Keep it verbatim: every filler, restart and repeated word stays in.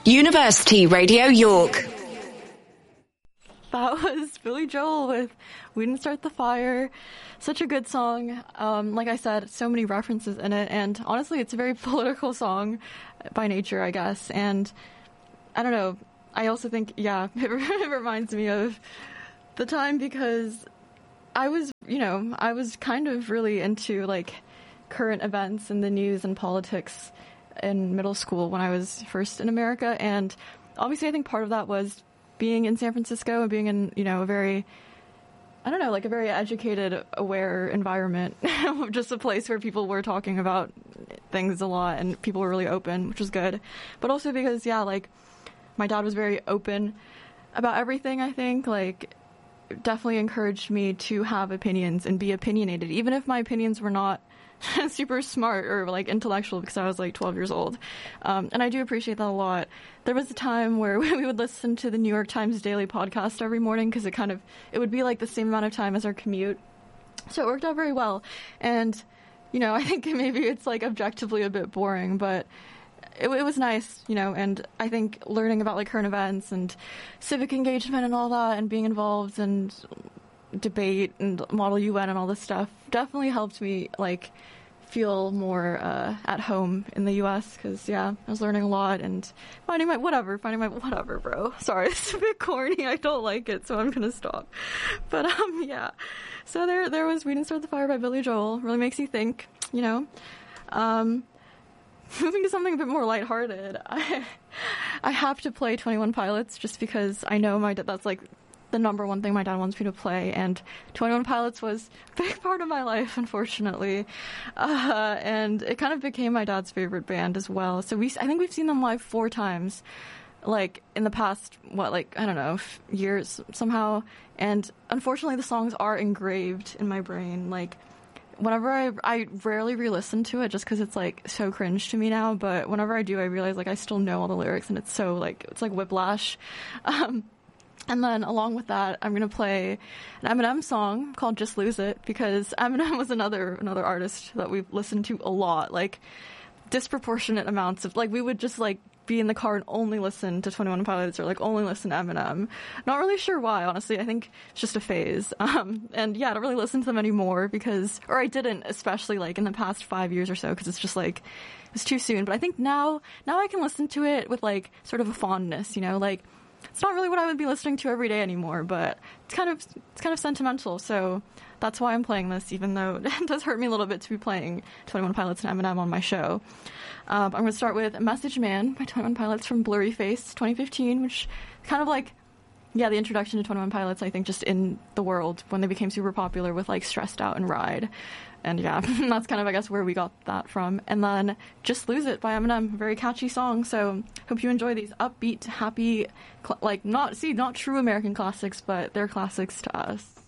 University Radio York. That was Billy Joel with We Didn't Start the Fire. Such a good song. Um, like I said, so many references in it, and honestly, it's a very political song by nature, I guess. And I don't know, I also think, yeah, it, it reminds me of the time because I was, you know, I was kind of really into, like, current events and the news and politics in middle school when I was first in America, and obviously I think part of that was being in San Francisco and being in, you know, a very, I don't know, like a very educated, aware environment, just a place where people were talking about things a lot and people were really open, which was good. But also because, yeah, like, my dad was very open about everything, I think, like, definitely encouraged me to have opinions and be opinionated, even if my opinions were not super smart or like intellectual, because I was like twelve years old. Um, and I do appreciate that a lot. There was a time where we would listen to the New York Times Daily podcast every morning because it kind of, it would be like the same amount of time as our commute. So it worked out very well. And, you know, I think maybe it's like objectively a bit boring, but it, it was nice, you know, and I think learning about like current events and civic engagement and all that and being involved and debate and Model U N and all this stuff definitely helped me like feel more uh, at home in the U S because, yeah, I was learning a lot and finding my, whatever, finding my, whatever, bro. Sorry, it's a bit corny. I don't like it, so I'm going to stop. But, um, yeah. So there there was We Didn't Start the Fire by Billy Joel. Really makes you think, you know. Um, moving to something a bit more lighthearted, I, I have to play twenty-one Pilots just because I know my that's, like, the number one thing my dad wants me to play, and twenty-one Pilots was a big part of my life, unfortunately, uh, and it kind of became my dad's favorite band as well. So we, I think we've seen them live four times, like in the past, what, like I don't know, years somehow. And unfortunately, the songs are engraved in my brain. Like whenever I, I rarely re-listen to it just because it's like so cringe to me now. But whenever I do, I realize like I still know all the lyrics, and it's so like it's like whiplash. Um, And then along with that, I'm going to play an Eminem song called Just Lose It, because Eminem was another another artist that we've listened to a lot, like disproportionate amounts of, like we would just like be in the car and only listen to twenty-one Pilots or like only listen to Eminem. Not really sure why, honestly. I think it's just a phase. Um, and yeah, I don't really listen to them anymore because, or I didn't, especially like in the past five years or so, because it's just like, it's too soon. But I think now, now I can listen to it with like sort of a fondness, you know, like, it's not really what I would be listening to every day anymore, but it's kind of it's kind of sentimental, so that's why I'm playing this, even though it does hurt me a little bit to be playing twenty-one Pilots and Eminem on my show. Um, I'm going to start with Message Man by twenty-one Pilots from Blurry Face twenty fifteen, which is kind of like, yeah, the introduction to twenty-one Pilots, I think, just in the world when they became super popular with, like, Stressed Out and Ride. And yeah, that's kind of, I guess, where we got that from. And then Just Lose It by Eminem, very catchy song. So hope you enjoy these upbeat, happy, cl- like, not, see, not true American classics, but they're classics to us.